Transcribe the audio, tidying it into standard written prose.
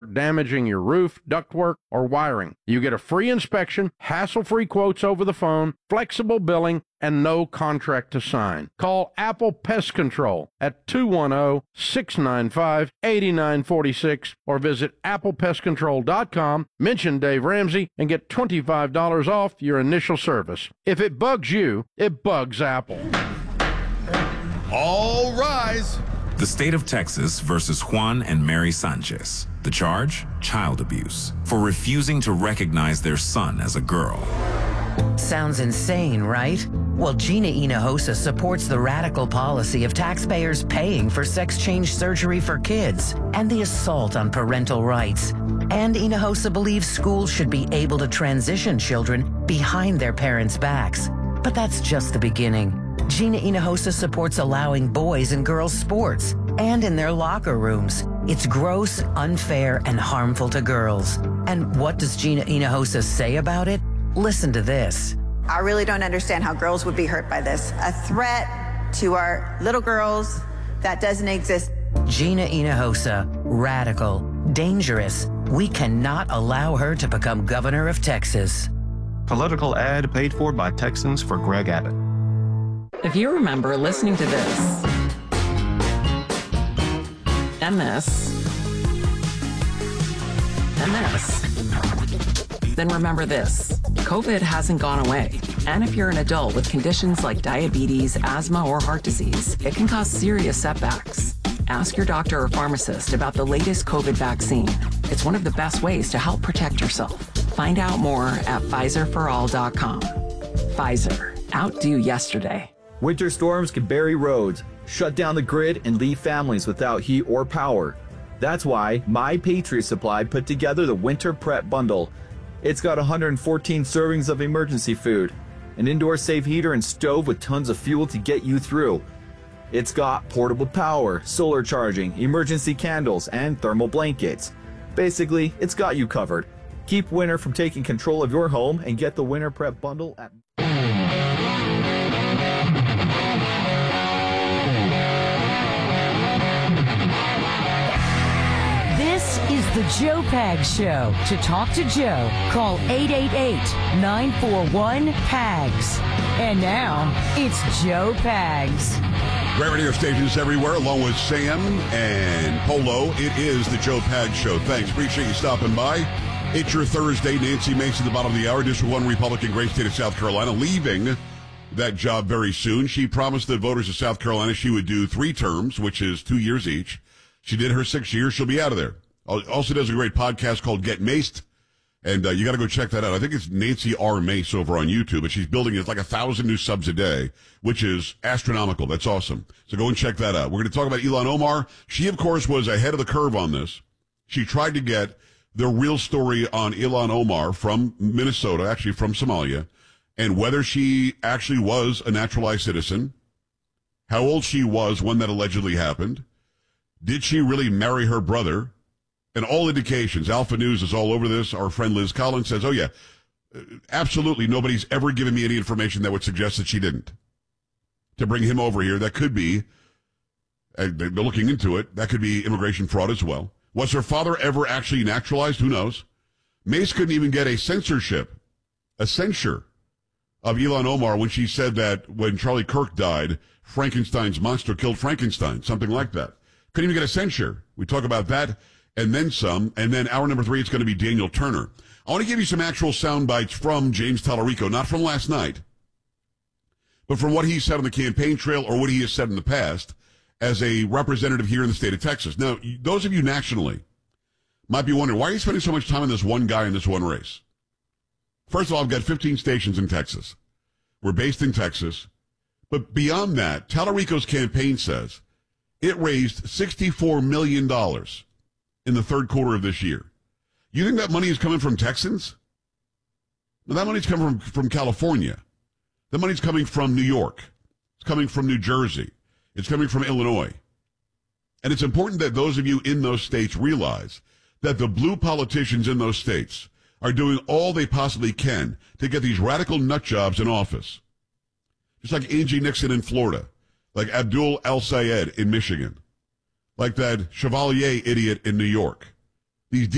start damaging your roof, ductwork, or wiring. You get a free inspection, hassle-free quotes over the phone, flexible billing, and no contract to sign. Call Apple Pest Control at 210-695-8946 or visit applepestcontrol.com, mention Dave Ramsey, and get $25 off your initial service. If it bugs you, it bugs Apple. All rise. The state of Texas versus Juan and Mary Sanchez. The charge? Child abuse for refusing to recognize their son as a girl. Sounds insane, right? Well, Gina Hinojosa supports the radical policy of taxpayers paying for sex change surgery for kids and the assault on parental rights. And Hinojosa believes schools should be able to transition children behind their parents' backs. But that's just the beginning. Gina Hinojosa supports allowing boys and girls sports and in their locker rooms. It's gross, unfair, and harmful to girls. And what does Gina Hinojosa say about it? Listen to this. I really don't understand how girls would be hurt by this. A threat to our little girls that doesn't exist. Gina Hinojosa, radical, dangerous. We cannot allow her to become governor of Texas. Political ad paid for by Texans for Greg Abbott. If you remember listening to this, and this, and this, then remember this. COVID hasn't gone away. And if you're an adult with conditions like diabetes, asthma, or heart disease, it can cause serious setbacks. Ask your doctor or pharmacist about the latest COVID vaccine. It's one of the best ways to help protect yourself. Find out more at PfizerForAll.com. Pfizer. Outdo yesterday. Winter storms can bury roads, shut down the grid, and leave families without heat or power. That's why My Patriot Supply put together the Winter Prep Bundle. It's got 114 servings of emergency food, an indoor safe heater and stove with tons of fuel to get you through. It's got portable power, solar charging, emergency candles, and thermal blankets. Basically, it's got you covered. Keep winter from taking control of your home and get the Winter Prep Bundle at... This is the Joe Pags Show. To talk to Joe, call 888-941-PAGS. And now, it's Joe Pags. Great radio stations everywhere, along with Sam and Polo. It is the Joe Pags Show. Thanks. Appreciate you stopping by. It's your Thursday. Nancy Mace at the bottom of the hour. District 1 Republican, great state of South Carolina, leaving that job very soon. She promised the voters of South Carolina she would do 3 terms, which is 2 years each. She did her 6 years. She'll be out of there. Also does a great podcast called Get Maced, and you got to go check that out. I think it's Nancy R. Mace over on YouTube, but she's building it like 1,000 new subs a day, which is astronomical. That's awesome. So go and check that out. We're going to talk about Ilhan Omar. She, of course, was ahead of the curve on this. She tried to get the real story on Ilhan Omar from Minnesota, actually from Somalia, and whether she actually was a naturalized citizen, how old she was when that allegedly happened, did she really marry her brother? And all indications, Alpha News is all over this. Our friend Liz Collins says, oh yeah, absolutely nobody's ever given me any information that would suggest that she didn't. To bring him over here, that could be, they're looking into it, that could be immigration fraud as well. Was her father ever actually naturalized? Who knows? Mace couldn't even get a censure of Ilhan Omar when she said that when Charlie Kirk died, Frankenstein's monster killed Frankenstein, something like that. Couldn't even get a censure. We talk about that and then some. And then hour number 3, it's going to be Daniel Turner. I want to give you some actual sound bites from James Tallarico, not from last night, but from what he said on the campaign trail or what he has said in the past as a representative here in the state of Texas. Now, those of you nationally might be wondering, why are you spending so much time on this one guy in this one race? First of all, I've got 15 stations in Texas. We're based in Texas. But beyond that, Tallarico's campaign says it raised $64 million in the third quarter of this year. You think that money is coming from Texans? No, that money's coming from California. The money's coming from New York. It's coming from New Jersey. It's coming from Illinois. And it's important that those of you in those states realize that the blue politicians in those states are doing all they possibly can to get these radical nut jobs in office. Just like Angie Nixon in Florida, like Abdul El-Sayed in Michigan, like that Chevalier idiot in New York. These